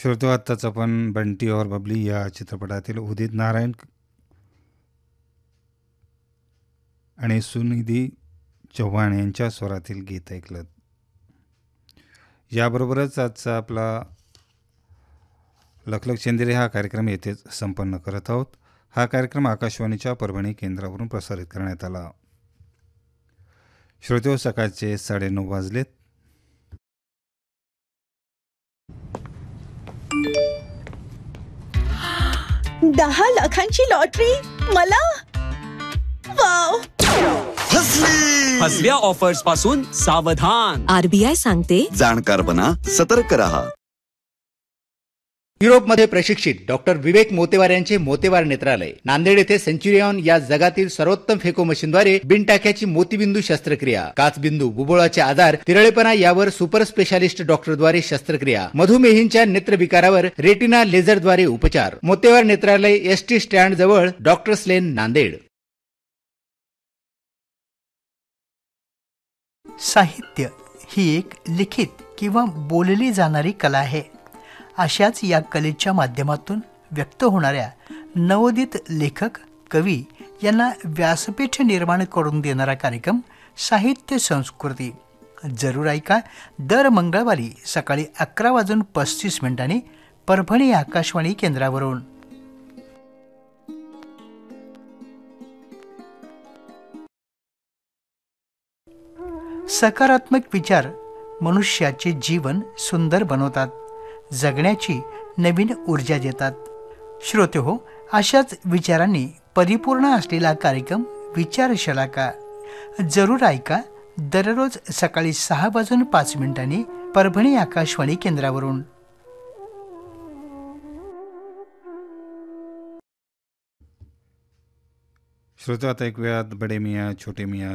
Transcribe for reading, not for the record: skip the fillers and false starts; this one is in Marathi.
श्रोतो आत्ताच आपण बंटी और बबली या चित्रपटातील उदित नारायण आणि सुनिधी चव्हाण यांच्या स्वरातील गीत ऐकलं. याबरोबरच आजचा आपला लखलख चंदेरी हा कार्यक्रम येथेच संपन्न करत आहोत. हा कार्यक्रम आकाशवाणीच्या परभणी केंद्रावरून प्रसारित करण्यात आला. श्रोते, सकाळचे 9:30 वाजलेत. दहा लाखांची लॉटरी मला. वाव. फसव्या ऑफर्स पासून सावधान. आरबीआय सांगते, जाणकार बना, सतर्क रहा. युरोपमध्ये प्रशिक्षित डॉक्टर विवेक मोतेवार यांचे मोतेवार नेत्रालय नांदेड येथे सेंच्युरियन या जगातील सर्वोत्तम फेको मशीनद्वारे बिनटाक्याची मोतीबिंदू शस्त्रक्रिया, काचबिंदू, बुबुळाचे आजार, तिरळेपणा यावर सुपर स्पेशालिस्ट डॉक्टरद्वारे शस्त्रक्रिया, मधुमेहींच्या नेत्रविकारावर रेटिना लेझरद्वारे उपचार. मोतेवार नेत्रालय, एसटी स्टँड जवळ, डॉक्टर्स लेन, नांदेड. साहित्य ही एक लिखित किंवा बोलली जाणारी कला आहे. अशाच या कलेच्या माध्यमातून व्यक्त होणाऱ्या नवोदित लेखक, कवी यांना व्यासपीठ निर्माण करून देणारा कार्यक्रम साहित्य संस्कृती. जरूर ऐका दर मंगळवारी सकाळी 11:35 परभणी आकाशवाणी केंद्रावरून. सकारात्मक विचार मनुष्याचे जीवन सुंदर बनवतात, जगण्याची नवीन ऊर्जा देतात. श्रोते हो, अशाच विचारांनी परिपूर्ण असलेला कार्यक्रम विचारशलाका जरूर ऐका दररोज सकाळी 6:05 परभणी आकाशवाणी केंद्रावरून. श्रोते, आता ऐकूयात बडे मियाँ छोटे मियाँ